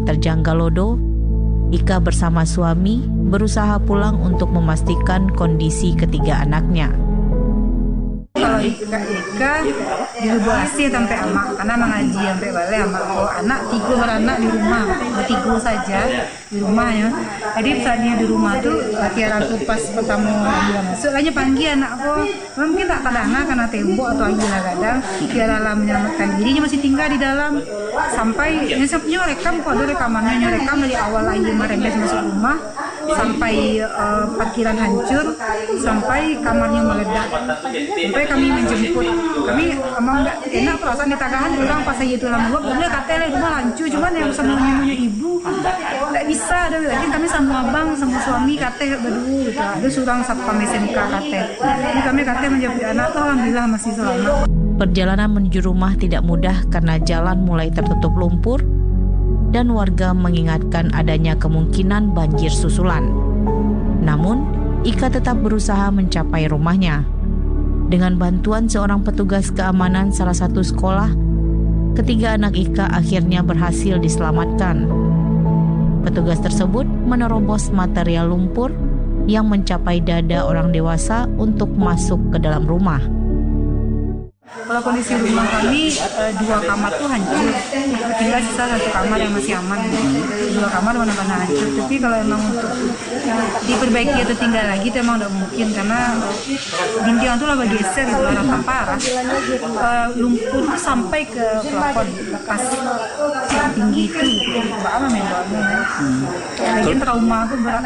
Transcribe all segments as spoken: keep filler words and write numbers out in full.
diterjang Galodo, Ika bersama suami berusaha pulang untuk memastikan kondisi ketiga anaknya. Kalau Ika, Ika dilubuasi sampai amak, karena mengaji sampai balik amak. Kalau anak tiga beranak di rumah, bertiga saja di rumah ya. Jadi saat dia di rumah tuh, Tiara tuh pas pertama dia masuk, hanya panggil anak aku. Mungkin tak kadang karena tembok atau angin kadang. Tiara lah menyelamatkan dirinya masih tinggal di dalam. Sampai ini sebenarnya rekam kok ada rekamannya, rekam dari awal lagi merembes masuk rumah sampai uh, parkiran hancur, sampai kamarnya meledak, sampai kami menjemput. Kami emang nggak enak perasaan di Tagahan orang pas saya itu lama buat boleh katanya rumah hancur, cuman yang sama punya ibu nggak bisa ada lagi. Kami sama abang sama suami kate berdua gitu, ada surang satpam S M K kate. Jadi kami kate menjemput anak tuh alhamdulillah masih selamat. Perjalanan menuju rumah tidak mudah karena jalan mulai tertutup lumpur dan warga mengingatkan adanya kemungkinan banjir susulan. Namun, Ika tetap berusaha mencapai rumahnya. Dengan bantuan seorang petugas keamanan salah satu sekolah, ketiga anak Ika akhirnya berhasil diselamatkan. Petugas tersebut menerobos material lumpur yang mencapai dada orang dewasa untuk masuk ke dalam rumah. Kalau kondisi rumah kami, dua kamar tuh hancur, tinggal sisa satu kamar yang masih aman. Dua kamar mana-mana hancur, tapi kalau emang untuk diperbaiki atau tinggal lagi itu emang udah mungkin, karena dinding itu lah bergeser gitu, rata parah. Lumpur tuh sampai ke plafon, pas tinggi itu, bagaimana memang. Lagian trauma aku berat.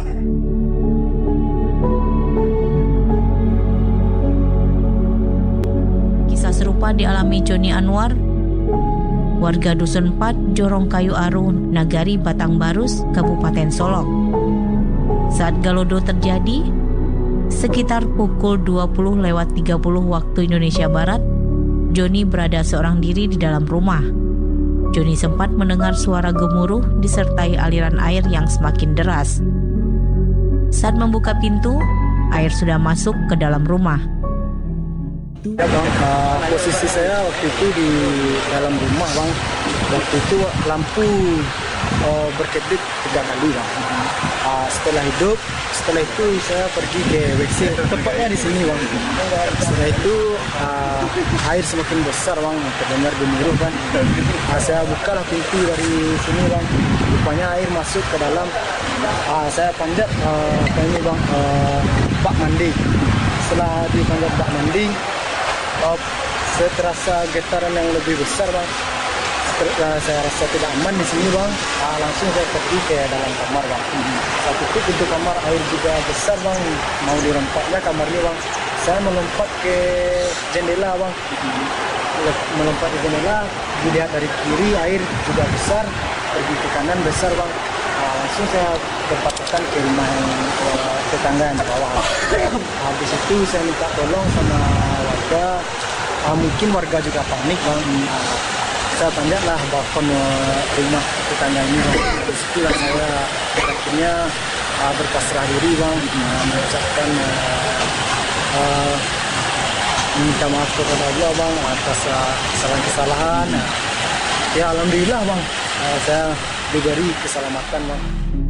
Serupa dialami Joni Anwar, warga Dusun empat, Jorongkayu Aru, Nagari Batang Barus, Kabupaten Solok. Saat Galodo terjadi, sekitar pukul dua puluh lewat tiga puluh waktu Indonesia Barat, Joni berada seorang diri di dalam rumah. Joni sempat mendengar suara gemuruh disertai aliran air yang semakin deras. Saat membuka pintu, air sudah masuk ke dalam rumah. Ya bang, uh, posisi saya waktu itu di dalam rumah bang. Waktu itu lampu uh, berkedip tiga kali bang. Uh, setelah hidup, setelah itu saya pergi ke W C, tepatnya di sini bang. Setelah itu uh, air semakin besar bang, terdengar gemuruh kan. Uh, saya bukalah pintu dari sini bang. Rupanya air masuk ke dalam. Uh, saya panjat uh, ini bang, uh, bak mandi. Setelah dipanjat bak mandi, Uh, saya terasa getaran yang lebih besar bang. Uh, saya rasa tidak aman di sini bang. Uh, langsung saya pergi ke dalam kamar bang. Saat itu pintu kamar air juga besar bang. Mau dirompaknya kamarnya bang. Saya melompat ke jendela bang. Melompat ke jendela, dilihat dari kiri air juga besar, pergi ke kanan besar bang. Uh, langsung saya berpatokan ke rumah yang uh, tetangga yang di bawah. Habis itu saya minta tolong sama warga, uh, mungkin warga juga panik bang. Uh, saya tanyalah balkon uh, rumah tetangga ini bang. Terus itulah saya akhirnya uh, berpasrah diri bang, uh, mengucapkan uh, uh, minta maaf kepada Allah bang atas uh, kesalahan-kesalahan. Uh, ya alhamdulillah bang, uh, saya diberi keselamatan bang.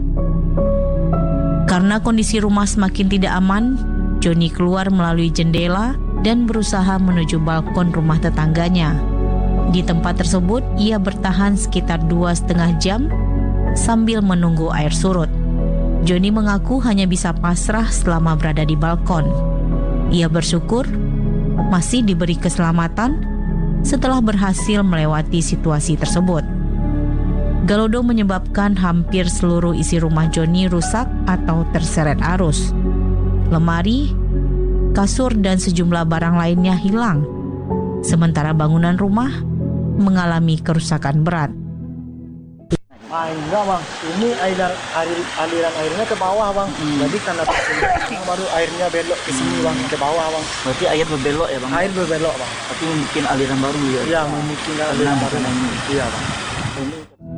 Karena kondisi rumah semakin tidak aman, Joni keluar melalui jendela dan berusaha menuju balkon rumah tetangganya. Di tempat tersebut, ia bertahan sekitar dua setengah jam sambil menunggu air surut. Joni mengaku hanya bisa pasrah selama berada di balkon. Ia bersyukur masih diberi keselamatan setelah berhasil melewati situasi tersebut. Galodo menyebabkan hampir seluruh isi rumah Joni rusak atau terseret arus. Lemari, kasur, dan sejumlah barang lainnya hilang. Sementara bangunan rumah mengalami kerusakan berat. Ah, enggak bang, ini aliran, aliran airnya ke bawah bang. Hmm. Jadi karena kesini baru airnya belok ke sini bang, ke bawah bang. Berarti air berbelok ya bang? Air berbelok bang. Tapi mungkin aliran baru ya? Iya, mungkin aliran baru ini. Iya bang. Ini.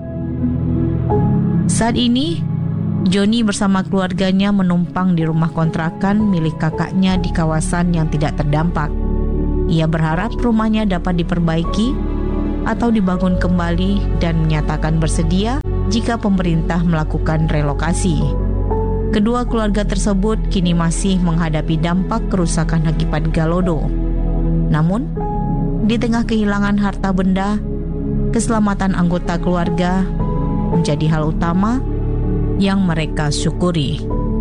Saat ini, Joni bersama keluarganya menumpang di rumah kontrakan milik kakaknya di kawasan yang tidak terdampak. Ia berharap rumahnya dapat diperbaiki atau dibangun kembali dan menyatakan bersedia jika pemerintah melakukan relokasi. Kedua keluarga tersebut kini masih menghadapi dampak kerusakan akibat Galodo. Namun, di tengah kehilangan harta benda, keselamatan anggota keluarga menjadi hal utama yang mereka syukuri.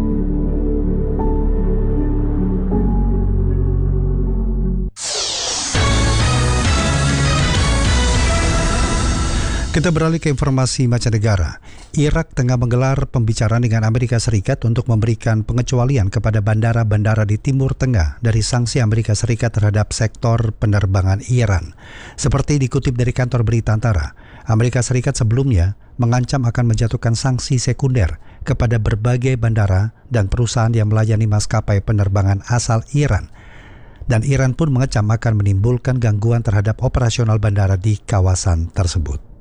Kita beralih ke informasi mancanegara. Irak tengah menggelar pembicaraan dengan Amerika Serikat untuk memberikan pengecualian kepada bandara-bandara di Timur Tengah dari sanksi Amerika Serikat terhadap sektor penerbangan Iran. Seperti dikutip dari kantor berita Antara, Amerika Serikat sebelumnya mengancam akan menjatuhkan sanksi sekunder kepada berbagai bandara dan perusahaan yang melayani maskapai penerbangan asal Iran. Dan Iran pun mengecam akan menimbulkan gangguan terhadap operasional bandara di kawasan tersebut.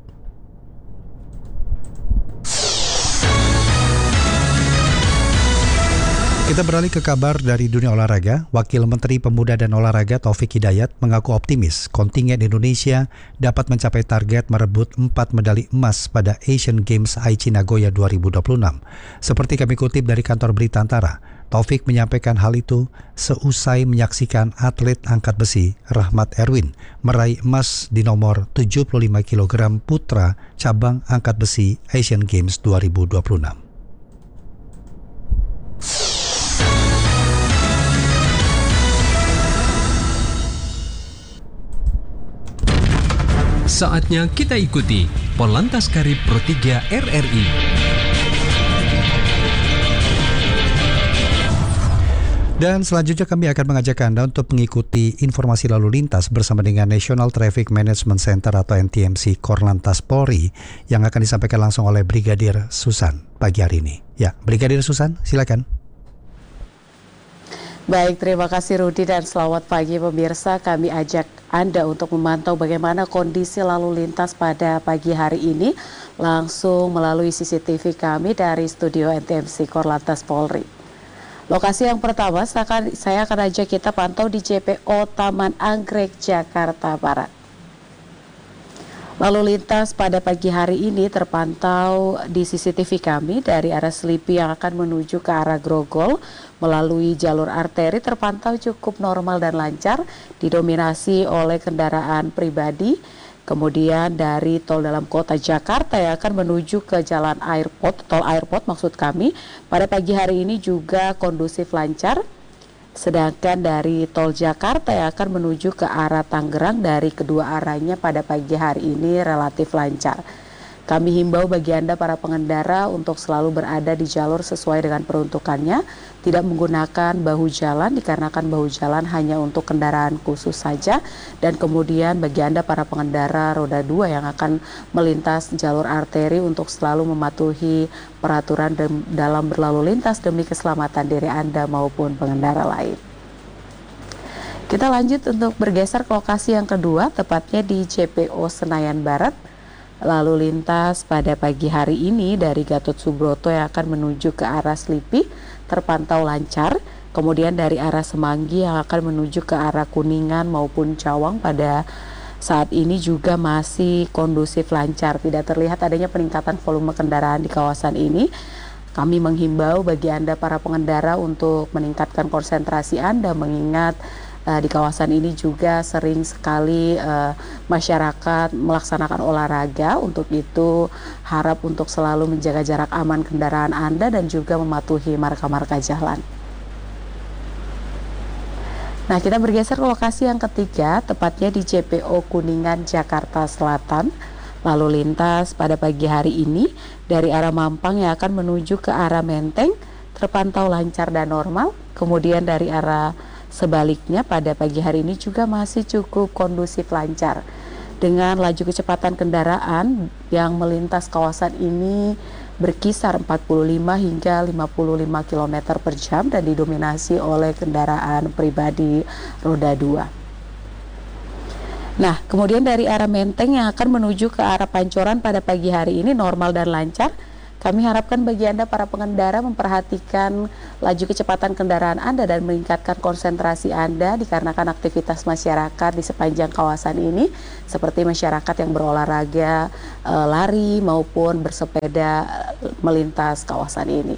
Kita beralih ke kabar dari dunia olahraga. Wakil Menteri Pemuda dan Olahraga Taufik Hidayat mengaku optimis kontingen Indonesia dapat mencapai target merebut empat medali emas pada Asian Games Aichi Nagoya dua ribu dua puluh enam. Seperti kami kutip dari kantor berita Antara, Taufik menyampaikan hal itu seusai menyaksikan atlet angkat besi Rahmat Erwin meraih emas di nomor tujuh puluh lima kilogram putra cabang angkat besi Asian Games dua ribu dua puluh enam. Saatnya kita ikuti Polantas Karib Pro tiga R R I. Dan selanjutnya kami akan mengajak Anda untuk mengikuti informasi lalu lintas bersama dengan National Traffic Management Center atau N T M C Korlantas Polri yang akan disampaikan langsung oleh Brigadir Susan pagi hari ini. Ya, Brigadir Susan, silakan. Baik, terima kasih Rudi dan selamat pagi pemirsa. Kami ajak Anda untuk memantau bagaimana kondisi lalu lintas pada pagi hari ini langsung melalui C C T V kami dari studio N T M C Korlantas Polri. Lokasi yang pertama saya akan, saya akan ajak kita pantau di J P O Taman Anggrek, Jakarta Barat. Lalu lintas pada pagi hari ini terpantau di C C T V kami dari arah Selipi yang akan menuju ke arah Grogol melalui jalur arteri terpantau cukup normal dan lancar, didominasi oleh kendaraan pribadi. Kemudian dari tol dalam kota Jakarta yang akan menuju ke jalan Airport, tol Airport maksud kami, pada pagi hari ini juga kondusif lancar. Sedangkan dari tol Jakarta yang akan menuju ke arah Tangerang dari kedua arahnya pada pagi hari ini relatif lancar. Kami himbau bagi Anda para pengendara untuk selalu berada di jalur sesuai dengan peruntukannya, tidak menggunakan bahu jalan dikarenakan bahu jalan hanya untuk kendaraan khusus saja, dan kemudian bagi Anda para pengendara roda dua yang akan melintas jalur arteri untuk selalu mematuhi peraturan dalam berlalu lintas demi keselamatan diri Anda maupun pengendara lain. Kita lanjut untuk bergeser ke lokasi yang kedua, tepatnya di J P O Senayan Barat. Lalu lintas pada pagi hari ini dari Gatot Subroto yang akan menuju ke arah Selipi terpantau lancar. Kemudian dari arah Semanggi yang akan menuju ke arah Kuningan maupun Cawang pada saat ini juga masih kondusif lancar. Tidak terlihat adanya peningkatan volume kendaraan di kawasan ini. Kami menghimbau bagi Anda para pengendara untuk meningkatkan konsentrasi Anda mengingat Uh, di kawasan ini juga sering sekali uh, masyarakat melaksanakan olahraga. Untuk itu harap untuk selalu menjaga jarak aman kendaraan Anda dan juga mematuhi marka-marka jalan. Nah, kita bergeser ke lokasi yang ketiga, tepatnya di J P O Kuningan, Jakarta Selatan. Lalu lintas pada pagi hari ini dari arah Mampang yang akan menuju ke arah Menteng terpantau lancar dan normal. Kemudian dari arah sebaliknya pada pagi hari ini juga masih cukup kondusif lancar dengan laju kecepatan kendaraan yang melintas kawasan ini berkisar empat puluh lima hingga lima puluh lima kilometer per jam dan didominasi oleh kendaraan pribadi roda dua. Nah, kemudian dari arah Menteng yang akan menuju ke arah Pancoran pada pagi hari ini normal dan lancar. Kami harapkan bagi Anda para pengendara memperhatikan laju kecepatan kendaraan Anda dan meningkatkan konsentrasi Anda dikarenakan aktivitas masyarakat di sepanjang kawasan ini seperti masyarakat yang berolahraga, e, lari maupun bersepeda melintas kawasan ini.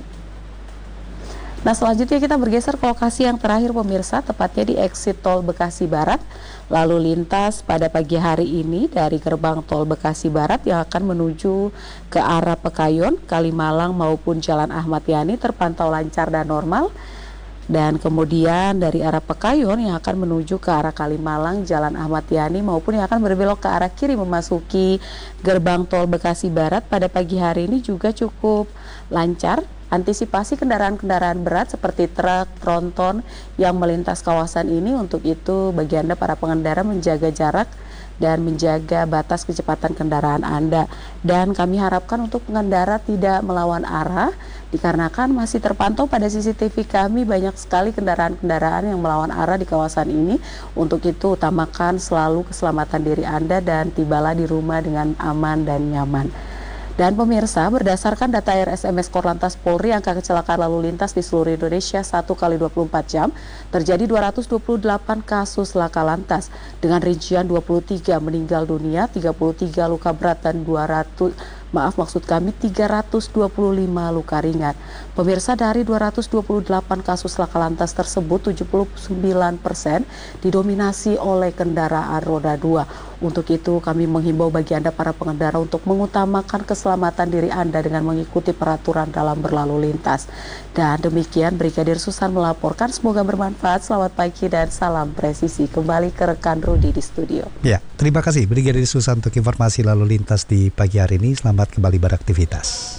Nah, selanjutnya kita bergeser ke lokasi yang terakhir pemirsa, tepatnya di exit tol Bekasi Barat. Lalu lintas pada pagi hari ini dari gerbang tol Bekasi Barat yang akan menuju ke arah Pekayon, Kalimalang maupun Jalan Ahmad Yani terpantau lancar dan normal. Dan kemudian dari arah Pekayon yang akan menuju ke arah Kalimalang, Jalan Ahmad Yani maupun yang akan berbelok ke arah kiri memasuki gerbang tol Bekasi Barat pada pagi hari ini juga cukup lancar. Antisipasi kendaraan-kendaraan berat seperti truk, tronton yang melintas kawasan ini. Untuk itu bagi Anda para pengendara menjaga jarak dan menjaga batas kecepatan kendaraan Anda. Dan kami harapkan untuk pengendara tidak melawan arah dikarenakan masih terpantau pada C C T V kami banyak sekali kendaraan-kendaraan yang melawan arah di kawasan ini. Untuk itu utamakan selalu keselamatan diri Anda dan tibalah di rumah dengan aman dan nyaman. Dan pemirsa, berdasarkan data R S M S Korlantas Polri, angka kecelakaan lalu lintas di seluruh Indonesia satu kali dua puluh empat jam terjadi dua ratus dua puluh delapan kasus laka lantas dengan rincian dua puluh tiga meninggal dunia, tiga puluh tiga luka berat dan dua ratus maaf maksud kami tiga ratus dua puluh lima luka ringan. Pemirsa, dari dua ratus dua puluh delapan kasus laka lantas tersebut tujuh puluh sembilan persen didominasi oleh kendaraan roda dua. Untuk itu kami menghimbau bagi Anda para pengendara untuk mengutamakan keselamatan diri Anda dengan mengikuti peraturan dalam berlalu lintas. Dan demikian Brigadir Susan melaporkan, semoga bermanfaat. Selamat pagi dan salam presisi. Kembali ke rekan Rudi di studio. Ya, terima kasih Brigadir Susan untuk informasi lalu lintas di pagi hari ini. Selamat kembali beraktivitas.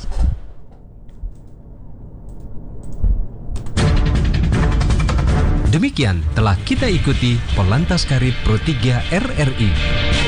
Demikian telah kita ikuti Polantas Karib Pro tiga R R I.